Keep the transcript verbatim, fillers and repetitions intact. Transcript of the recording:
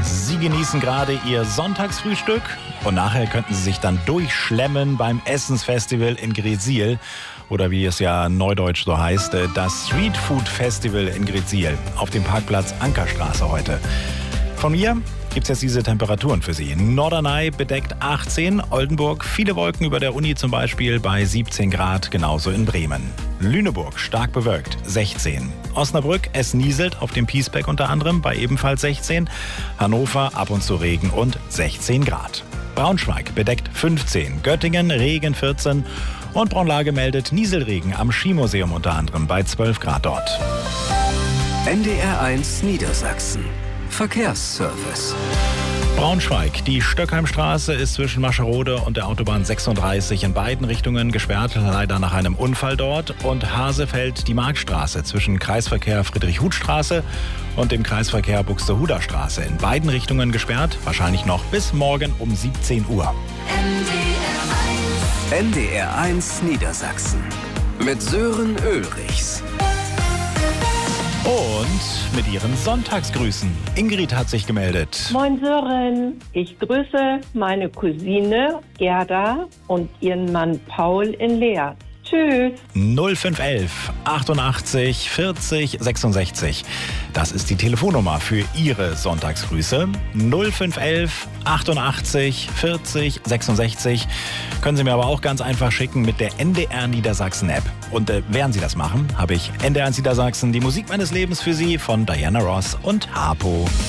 Sie genießen gerade Ihr Sonntagsfrühstück und nachher könnten Sie sich dann durchschlemmen beim Essensfestival in Greetsiel. Oder wie es ja neudeutsch so heißt, das Street Food Festival in Greetsiel auf dem Parkplatz Ankerstraße heute. Von mir gibt es jetzt diese Temperaturen für Sie. Norderney bedeckt achtzehn, Oldenburg viele Wolken über der Uni zum Beispiel bei siebzehn Grad, genauso in Bremen. Lüneburg stark bewölkt, sechzehn. Osnabrück, es nieselt auf dem Piesbeck unter anderem bei ebenfalls sechzehn. Hannover ab und zu Regen und sechzehn Grad. Braunschweig bedeckt fünfzehn, Göttingen Regen vierzehn und Braunlage meldet Nieselregen am Skimuseum unter anderem bei zwölf Grad dort. N D R eins Niedersachsen. Verkehrsservice. Braunschweig, die Stöckheimstraße ist zwischen Mascherode und der Autobahn sechsunddreißig in beiden Richtungen gesperrt, leider nach einem Unfall dort. Und Hasefeld, die Marktstraße zwischen Kreisverkehr Friedrich-Huth-Straße und dem Kreisverkehr Buxtehuder Straße in beiden Richtungen gesperrt, wahrscheinlich noch bis morgen um siebzehn Uhr. N D R eins Niedersachsen mit Sören Ulrichs. Und mit ihren Sonntagsgrüßen. Ingrid hat sich gemeldet. Moin Sören, ich grüße meine Cousine Gerda und ihren Mann Paul in Leer. Tschüss. null fünf eins eins achtundachtzig vierzig sechsundsechzig. Das ist die Telefonnummer für Ihre Sonntagsgrüße. null fünf eins eins achtundachtzig vierzig sechsundsechzig. Können Sie mir aber auch ganz einfach schicken mit der N D R Niedersachsen App. Und äh, während Sie das machen, habe ich N D R eins Niedersachsen, die Musik meines Lebens für Sie von Diana Ross und Harpo.